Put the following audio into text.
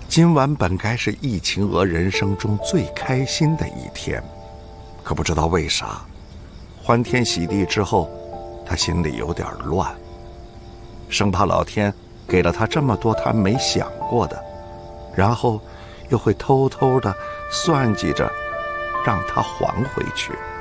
今晚本该是易秦娥人生中最开心的一天，可不知道为啥，欢天喜地之后，他心里有点乱，生怕老天给了他这么多他没想过的，然后又会偷偷的算计着让他还回去。